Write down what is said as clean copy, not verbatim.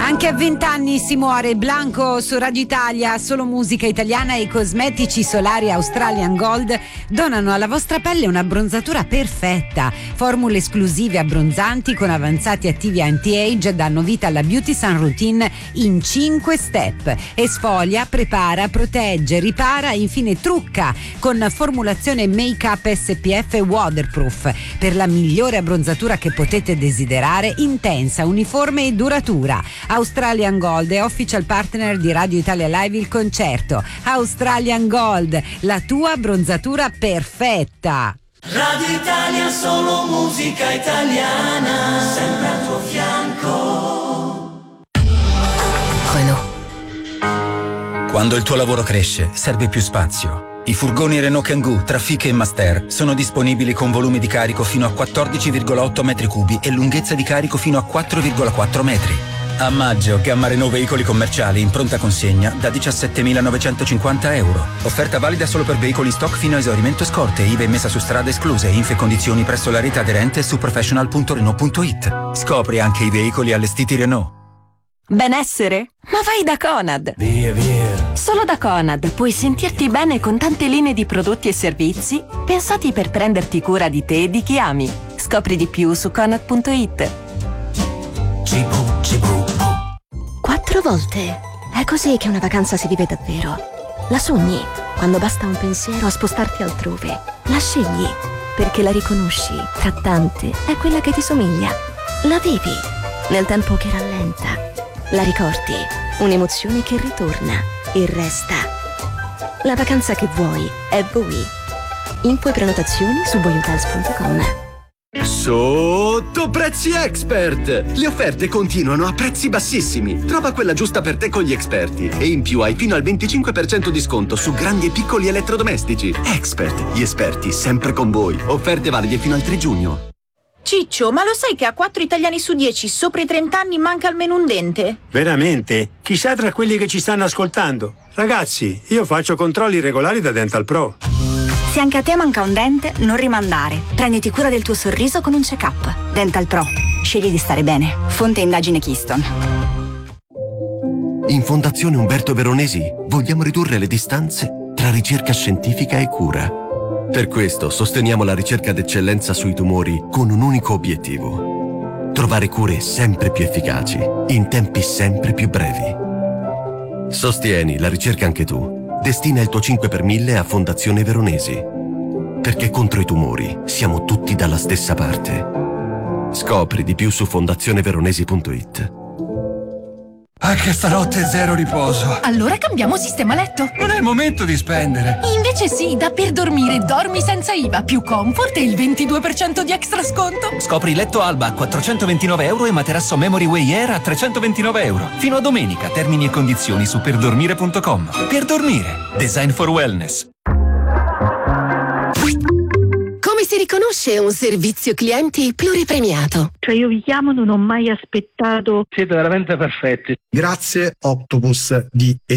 Anche a 20 anni si muore. Blanco su Radio Italia, solo musica italiana. E i cosmetici solari Australian Gold donano alla vostra pelle un'abbronzatura perfetta. Formule esclusive abbronzanti con avanzati attivi anti-age danno vita alla Beauty Sun Routine in 5 step. Esfolia, prepara, protegge, ripara e infine trucca con formulazione make-up SPF waterproof per la migliore abbronzatura che potete desiderare, intensa, uniforme e duratura. Australian Gold è official partner di Radio Italia Live Il Concerto. Australian Gold, la tua abbronzatura perfetta. Radio Italia, solo musica italiana, sempre al tuo fianco. Renault. Quando il tuo lavoro cresce, serve più spazio. I furgoni Renault Kangoo, Trafic e Master sono disponibili con volume di carico fino a 14,8 metri cubi e lunghezza di carico fino a 4,4 metri. A maggio, gamma Renault veicoli commerciali in pronta consegna da 17.950 euro. Offerta valida solo per veicoli in stock fino a esaurimento scorte, IVA e messa su strada escluse, info e condizioni presso la rete aderente su professional.renault.it. Scopri anche i veicoli allestiti Renault. Benessere? Ma vai da Conad! Via, via. Solo da Conad puoi sentirti bene con tante linee di prodotti e servizi pensati per prenderti cura di te e di chi ami. Scopri di più su Conad.it. 4 volte. È così che una vacanza si vive davvero. La sogni, quando basta un pensiero a spostarti altrove. La scegli, perché la riconosci, tra tante, è quella che ti somiglia. La vivi, nel tempo che rallenta. La ricordi, un'emozione che ritorna e resta. La vacanza che vuoi è voi. Info e prenotazioni su voihotels.com. Sotto Prezzi Expert! Le offerte continuano a prezzi bassissimi. Trova quella giusta per te con gli esperti. E in più hai fino al 25% di sconto su grandi e piccoli elettrodomestici. Expert, gli esperti sempre con voi. Offerte valide fino al 3 giugno. Ciccio, ma lo sai che a 4 italiani su 10 sopra i 30 anni manca almeno un dente? Veramente? Chissà tra quelli che ci stanno ascoltando. Ragazzi, io faccio controlli regolari da Dental Pro. Se anche a te manca un dente, non rimandare. Prenditi cura del tuo sorriso con un check-up. Dental Pro. Scegli di stare bene. Fonte indagine Keystone. In Fondazione Umberto Veronesi vogliamo ridurre le distanze tra ricerca scientifica e cura. Per questo sosteniamo la ricerca d'eccellenza sui tumori con un unico obiettivo: trovare cure sempre più efficaci, in tempi sempre più brevi. Sostieni la ricerca anche tu. Destina il tuo 5 per 1000 a Fondazione Veronesi. Perché contro i tumori siamo tutti dalla stessa parte. Scopri di più su fondazioneveronesi.it. Anche stanotte zero riposo. Allora cambiamo sistema letto. Non è il momento di spendere. Invece sì, da Per Dormire dormi senza IVA, più comfort e il 22% di extra sconto. Scopri letto Alba a 429 euro e materasso Memory Way Air a 329 euro. Fino a domenica, termini e condizioni su perdormire.com. Per dormire, design for wellness. Come si riconosce un servizio clienti pluripremiato? Cioè io vi chiamo, non ho mai aspettato. Siete veramente perfetti. Grazie Octopus di